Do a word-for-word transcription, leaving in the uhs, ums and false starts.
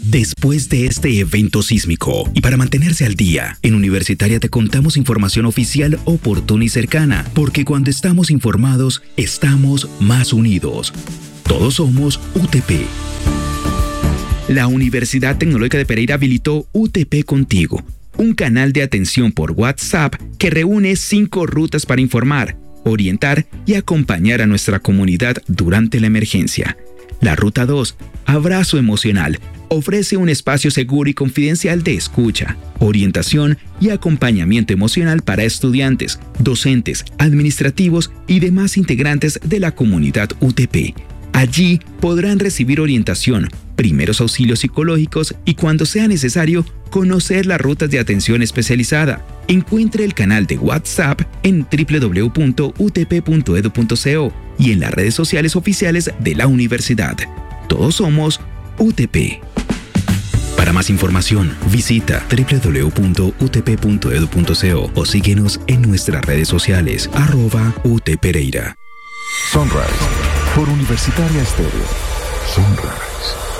después de este evento sísmico. Y para mantenerse al día, en Universitaria te contamos información oficial, oportuna y cercana, porque cuando estamos informados, estamos más unidos. Todos somos U T P. La Universidad Tecnológica de Pereira habilitó U T P Contigo, un canal de atención por WhatsApp que reúne cinco rutas para informar, orientar y acompañar a nuestra comunidad durante la emergencia. La Ruta dos, Abrazo Emocional, ofrece un espacio seguro y confidencial de escucha, orientación y acompañamiento emocional para estudiantes, docentes, administrativos y demás integrantes de la comunidad U T P. Allí podrán recibir orientación, primeros auxilios psicológicos y, cuando sea necesario, conocer las rutas de atención especializada. Encuentre el canal de WhatsApp en doble u doble u doble u punto u t p punto e d u punto co y en las redes sociales oficiales de la universidad. Todos somos U T P. Para más información, visita doble u doble u doble u punto u t p punto e d u punto co o síguenos en nuestras redes sociales, arroba U T Pereira. Sunrise, por Universitaria Estéreo. Sunrise.